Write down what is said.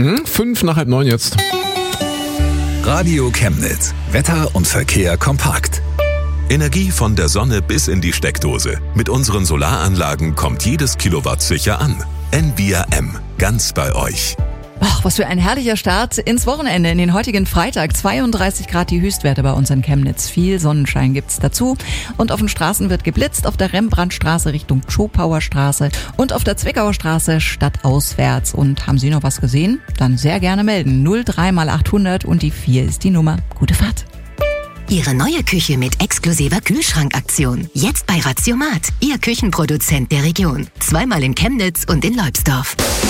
5 nach 8:30 jetzt. Radio Chemnitz. Wetter und Verkehr kompakt. Energie von der Sonne bis in die Steckdose. Mit unseren Solaranlagen kommt jedes Kilowatt sicher an. NVRM. Ganz bei euch. Ach, was für ein herrlicher Start ins Wochenende, in den heutigen Freitag. 32 Grad die Höchstwerte bei uns in Chemnitz. Viel Sonnenschein gibt's dazu. Und auf den Straßen wird geblitzt, auf der Rembrandtstraße Richtung Schopauer Straße und auf der Zwickauer Straße stadtauswärts. Und haben Sie noch was gesehen? Dann sehr gerne melden. 03 mal 800 und die 4 ist die Nummer. Gute Fahrt. Ihre neue Küche mit exklusiver Kühlschrankaktion. Jetzt bei Ratiomat, Ihr Küchenproduzent der Region. Zweimal in Chemnitz und in Leubsdorf.